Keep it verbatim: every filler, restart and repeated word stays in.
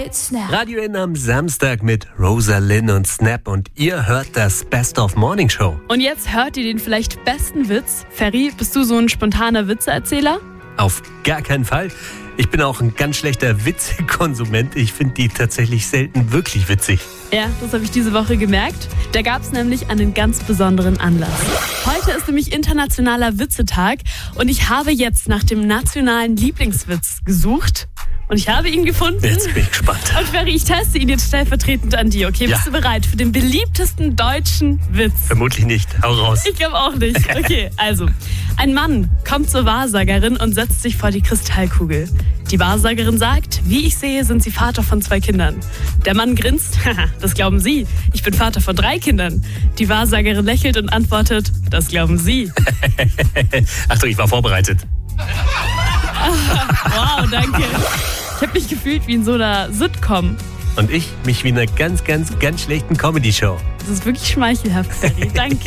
mit Snap. Radio N am Samstag mit Rosalind und Snap und ihr hört das Best of Morning Show. Und jetzt hört ihr den vielleicht besten Witz. Ferry, bist du so ein spontaner Witzeerzähler? Auf gar keinen Fall. Ich bin auch ein ganz schlechter Witzekonsument. Ich finde die tatsächlich selten wirklich witzig. Ja, das habe ich diese Woche gemerkt. Da gab es nämlich einen ganz besonderen Anlass. Heute ist nämlich Internationaler Witzetag und ich habe jetzt nach dem nationalen Lieblingswitz gesucht. Und ich habe ihn gefunden. Jetzt bin ich gespannt. Und Ferry, ich teste ihn jetzt stellvertretend an dir, okay? Ja. Bist du bereit für den beliebtesten deutschen Witz? Vermutlich nicht. Hau raus. Ich glaube auch nicht. Okay, also. Ein Mann kommt zur Wahrsagerin und setzt sich vor die Kristallkugel. Die Wahrsagerin sagt, wie ich sehe, sind Sie Vater von zwei Kindern. Der Mann grinst, haha, das glauben Sie. Ich bin Vater von drei Kindern. Die Wahrsagerin lächelt und antwortet, das glauben Sie. Achtung, ich war vorbereitet. Wow, danke. Ich habe mich gefühlt wie in so einer Sitcom. Und ich mich wie in einer ganz, ganz, ganz schlechten Comedy-Show. Das ist wirklich schmeichelhaft, Ferry. Danke.